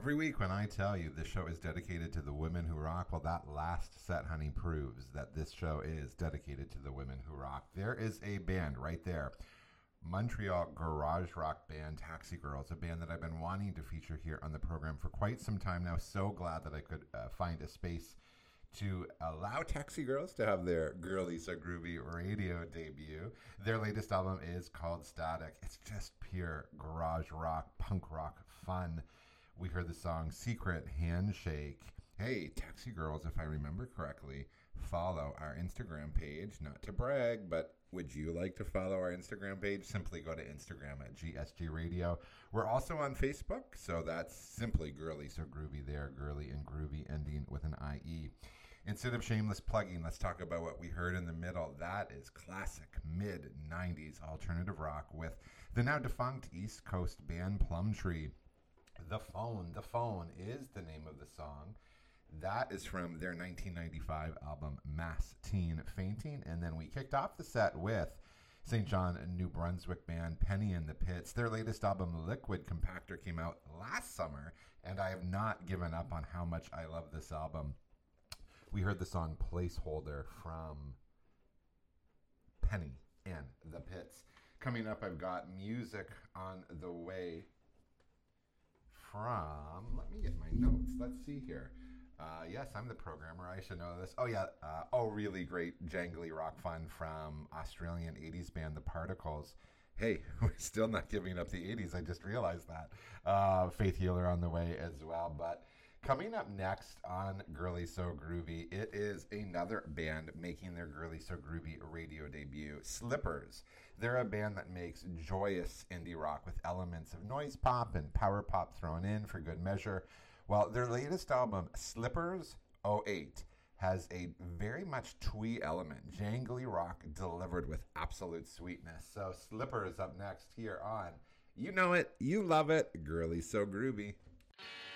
Every week when I tell you this show is dedicated to the women who rock, well, that last set, honey, proves that this show is dedicated to the women who rock. There is a band right there, Montreal garage rock band Taxi Girls, a band that I've been wanting to feature here on the program for quite some time now. So glad that I could find a space to allow Taxi Girls to have their Girly So Groovy radio debut. Their latest album is called Static. It's just pure garage rock, punk rock fun. We heard the song Secret Handshake. Hey, Taxi Girls, if I remember correctly, follow our Instagram page. Not to brag, but would you like to follow our Instagram page? Simply go to Instagram at GSG Radio. We're also on Facebook, so that's simply Girly So Groovy there, Girly and Groovy ending with an IE. Instead of shameless plugging, let's talk about what we heard in the middle. That is classic mid-90s alternative rock with the now defunct East Coast band Plumtree. The Phone is the name of the song. That is from their 1995 album Mass Teen Fainting. And then we kicked off the set with St. John, New Brunswick band Penny in the Pits. Their latest album, Liquid Compactor, came out last summer, and I have not given up on how much I love this album. We heard the song Placeholder from Penny in the Pits. Coming up, I've got music on the way from, let me get my notes. Let's see here. Yes, I'm the programmer. I should know this. Oh, yeah. Really great jangly rock fun from Australian 80s band The Particles. Hey, we're still not giving up the 80s. I just realized that. Faith Healer on the way as well. But coming up next on Girly So Groovy, it is another band making their Girly So Groovy radio debut, Slippers. They're a band that makes joyous indie rock with elements of noise pop and power pop thrown in for good measure. Well, their latest album, Slippers '08, has a very much twee element, jangly rock delivered with absolute sweetness. So Slippers up next here on, you know it, you love it, Girly So Groovy.